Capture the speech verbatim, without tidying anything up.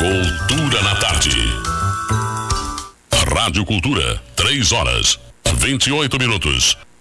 Cultura na tarde. Rádio Cultura, três horas, vinte e oito minutos.